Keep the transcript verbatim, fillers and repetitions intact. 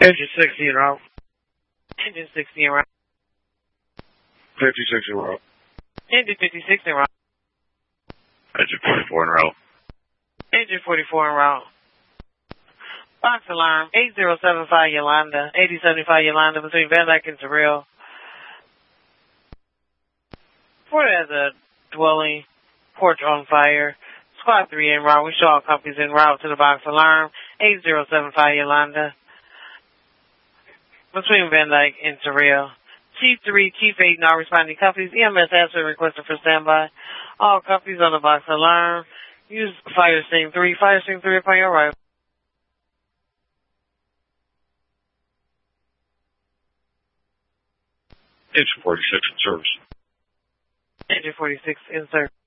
Engine sixty en route. Engine sixty en route. fifty-six en route. Engine fifty-six en route. Engine forty-four en route. Engine forty-four en route. Box alarm, eight zero seven five Yolanda, eighty seventy-five Yolanda between Van Dyke and Terrell. Ford has a dwelling, porch on fire. Squad three en route. We show all companies en route to the box alarm, eight zero seven five Yolanda between Van Dyke and Terrell. Chief three, Chief eight, now responding companies. E M S answer requested for standby. All companies on the box alarm. Use fire sting three. Fire sting three upon your right. Engine forty-six in service. Engine forty-six in service.